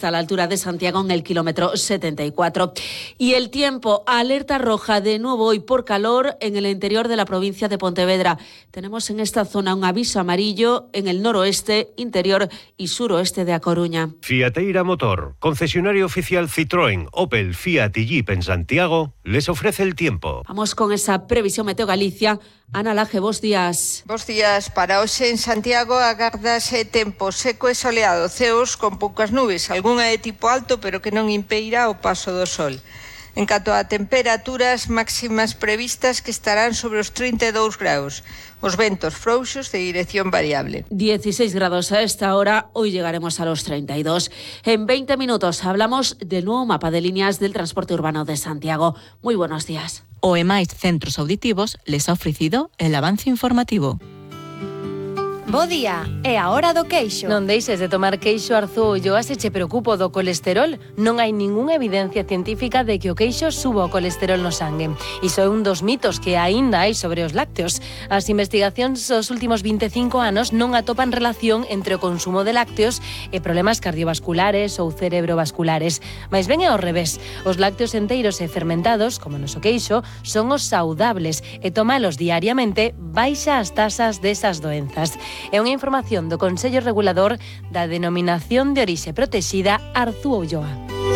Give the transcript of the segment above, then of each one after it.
hasta la altura de Santiago en el kilómetro 74. Y el tiempo, alerta roja de nuevo hoy por calor en el interior de la provincia de Pontevedra. Tenemos en esta zona un aviso amarillo en el noroeste, interior y suroeste de A Coruña. Fiateira Motor, concesionario oficial Citroën, Opel, Fiat y Jeep en Santiago, les ofrece el tiempo. Vamos con esa previsión Meteo Galicia. Ana Laje, bos días. Bos días. Para hoxe en Santiago agardase tempo seco e soleado, ceos con poucas nubes, algunha de tipo alto pero que non impedirá o paso do sol. En canto a temperaturas máximas previstas que estarán sobre os 32 graus. Os ventos frouxos de dirección variable. 16 grados a esta hora, hoy llegaremos a los 32. En 20 minutos hablamos del nuevo mapa de líneas del transporte urbano de Santiago. Muy buenos días. O EMAIS Centros Auditivos les ha ofrecido el avance informativo. Bo día, é a hora do queixo. Non deixes de tomar queixo Arzúa Ulloa se che preocupo do colesterol. Non hai ningunha evidencia científica de que o queixo suba o colesterol no sangue. Iso é un dos mitos que aínda hai sobre os lácteos. As investigacións dos últimos 25 anos non atopan relación entre o consumo de lácteos e problemas cardiovasculares ou cerebrovasculares. Mais ben é ao revés. Os lácteos enteiros e fermentados, como no queixo, son os saudables e tomalos diariamente baixa as tasas desas doenzas. É unha información do Consello Regulador da Denominación de Orixe Protexida Arzúa Ulloa.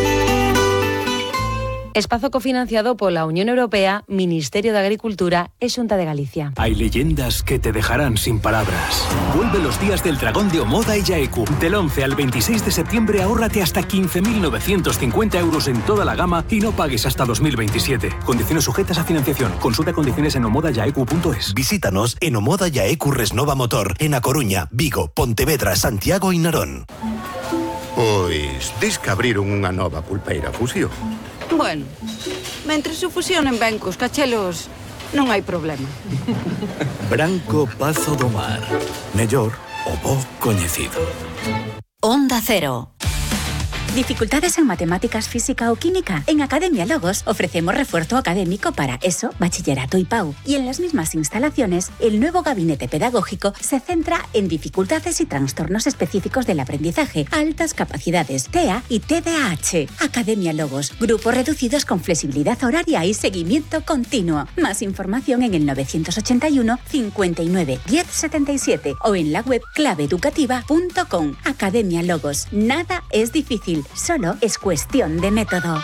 Espazo cofinanciado pola Unión Europea, Ministerio de Agricultura e Xunta de Galicia. Hay leyendas que te dejarán sin palabras. Vuelve los días del dragón de Omoda y Yaeku. Del 11 al 26 de septiembre ahórrate hasta 15.950 euros en toda la gama y no pagues hasta 2027. Condiciones sujetas a financiación. Consulta condiciones en omodayaeku.es. Visítanos en Omoda Yaeku Resnova Motor, en A Coruña, Vigo, Pontevedra, Santiago e Narón. Pois, dis que abriron unha nova pulpeira Fusión. Bueno, mentres se fusionen ben cos cachelos, non hai problema. Branco Pazo do Mar. Mellor o bo coñecido. Onda Cero. ¿Dificultades en matemáticas, física o química? En Academia Logos ofrecemos refuerzo académico para ESO, bachillerato y PAU. Y en las mismas instalaciones, el nuevo gabinete pedagógico se centra en dificultades y trastornos específicos del aprendizaje, altas capacidades, TEA y TDAH. Academia Logos, grupos reducidos con flexibilidad horaria y seguimiento continuo. Más información en el 981 59 10 77 o en la web claveeducativa.com. Academia Logos. Nada es difícil. Solo es cuestión de método.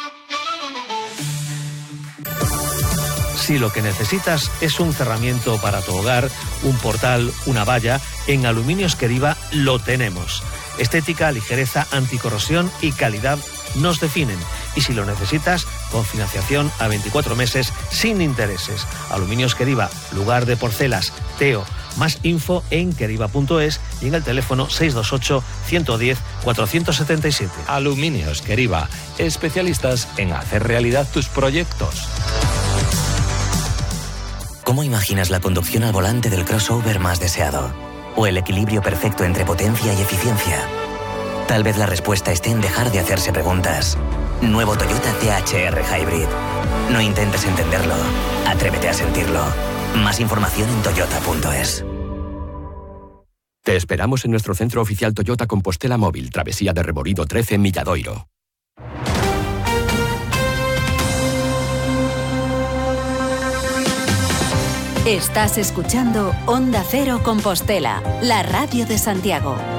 Si lo que necesitas es un cerramiento para tu hogar, un portal, una valla, en Aluminios Queriva lo tenemos. Estética, ligereza, anticorrosión y calidad nos definen. Y si lo necesitas, con financiación a 24 meses sin intereses. Aluminios Queriva, lugar de porcelas, Teo. Más info en queriva.es y en el teléfono 628 110 477. Aluminios Queriva, especialistas en hacer realidad tus proyectos. ¿Cómo imaginas la conducción al volante del crossover más deseado? ¿O el equilibrio perfecto entre potencia y eficiencia? Tal vez la respuesta esté en dejar de hacerse preguntas. Nuevo Toyota THR Hybrid. No intentes entenderlo, atrévete a sentirlo. Más información en toyota.es. Te esperamos en nuestro centro oficial Toyota Compostela Móvil, Travesía de Reborido 13, Milladoiro. Estás escuchando Onda Cero Compostela, la radio de Santiago.